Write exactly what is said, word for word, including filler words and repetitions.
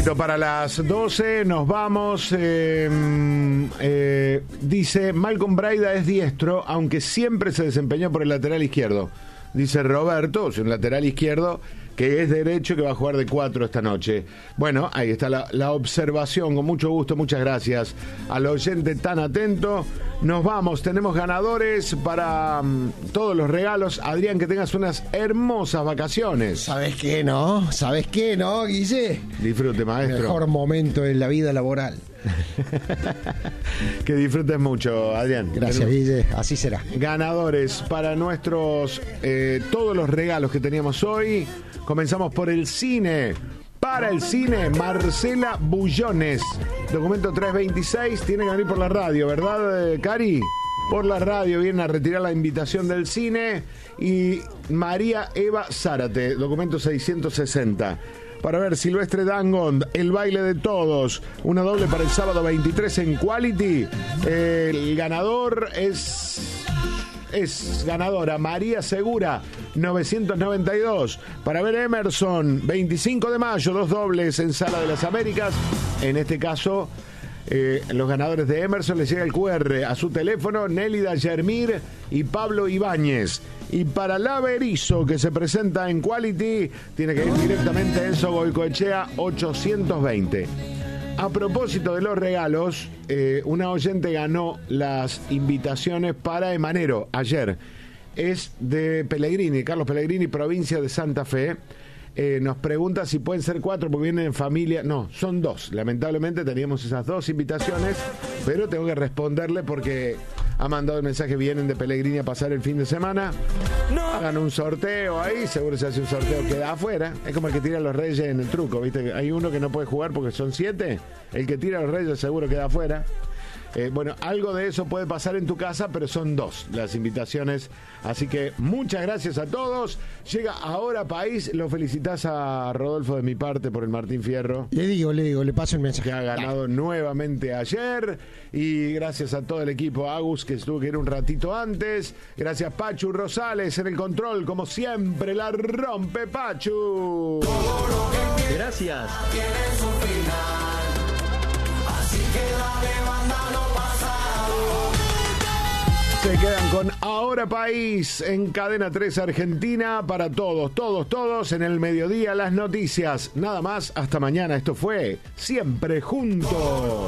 minutito para las doce, nos vamos. Eh, eh, dice, Malcolm Braida es diestro, aunque siempre se desempeñó por el lateral izquierdo. Dice Roberto, es un lateral izquierdo que es derecho, que va a jugar de cuatro esta noche. Bueno, ahí está la, la observación, con mucho gusto, muchas gracias al oyente tan atento. Nos vamos, tenemos ganadores para um, todos los regalos. Adrián, que tengas unas hermosas vacaciones. ¿Sabes qué, no? ¿Sabes qué, no, Guille? Disfrute, maestro. Mejor momento en la vida laboral. Que disfrutes mucho, Adrián. Gracias, Guille, así será. Ganadores para nuestros, eh, todos los regalos que teníamos hoy. Comenzamos por el cine. Para el cine, Marcela Bullones. Documento trescientos veintiséis. Tiene que venir por la radio, ¿verdad, Cari? Por la radio vienen a retirar la invitación del cine. Y María Eva Zárate, documento seiscientos sesenta. Para ver Silvestre Dangond, El baile de todos. Una doble para el sábado veintitrés en Quality. El ganador es... Es ganadora María Segura, novecientos noventa y dos. Para ver Emerson, veinticinco de mayo, dos dobles en Sala de las Américas. En este caso, eh, los ganadores de Emerson les llega el cu erre a su teléfono, Nélida Yermir y Pablo Ibáñez. Y para La Berizo, que se presenta en Quality, tiene que ir directamente a Enzo Goicoechea ochocientos veinte. A propósito de los regalos, eh, una oyente ganó las invitaciones para Emanero ayer. Es de Pellegrini, Carlos Pellegrini, provincia de Santa Fe. Eh, nos pregunta si pueden ser cuatro porque vienen en familia. No, son dos. Lamentablemente teníamos esas dos invitaciones, pero tengo que responderle porque ha mandado el mensaje, vienen de Pellegrini a pasar el fin de semana. No. Hagan un sorteo ahí, seguro se hace un sorteo, queda afuera. Es como el que tira a los Reyes en el truco, ¿viste? Hay uno que no puede jugar porque son siete. El que tira a los Reyes seguro queda afuera. Eh, bueno, algo de eso puede pasar en tu casa, pero son dos las invitaciones. Así que muchas gracias a todos. Llega Ahora País. Lo felicitas a Rodolfo de mi parte por el Martín Fierro. Le digo, le digo, le paso el mensaje. Que ha ganado Dale. nuevamente ayer. Y gracias a todo el equipo. Agus, que estuvo que ir un ratito antes. Gracias, Pachu Rosales en el control. Como siempre, la rompe Pachu. Gracias. Se quedan con Ahora País en Cadena tres Argentina para todos, todos, todos en el mediodía las noticias. Nada más, hasta mañana. Esto fue Siempre Juntos.